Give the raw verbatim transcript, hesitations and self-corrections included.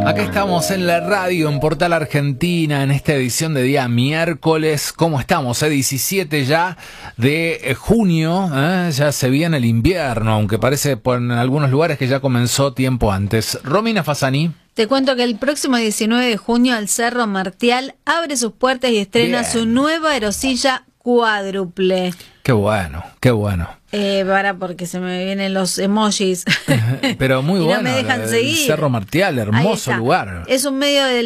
Acá estamos en la radio, en Portal Argentina, en esta edición de día miércoles. ¿Cómo estamos? Eh? diecisiete ya de junio, ¿eh? Ya se viene el invierno, aunque parece por en algunos lugares que ya comenzó tiempo antes. Romina Fasani. Te cuento que el próximo diecinueve de junio el Cerro Martial abre sus puertas y estrena Bien. su nueva aerosilla cuádruple. Qué bueno, qué bueno. Eh, para porque se me vienen los emojis. Pero muy Y no bueno, me dejan el seguir. Cerro Martial, Ahí hermoso está. lugar. Es un medio de